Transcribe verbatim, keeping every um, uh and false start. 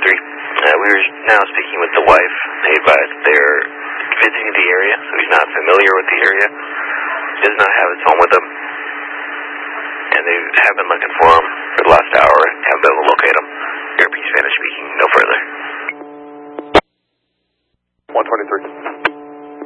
three. Uh, we were now speaking with the wife. They advised they're visiting the area, so he's not familiar with the area. He does not have his phone with him. And they have been looking for him for the last hour and haven't been able to locate him.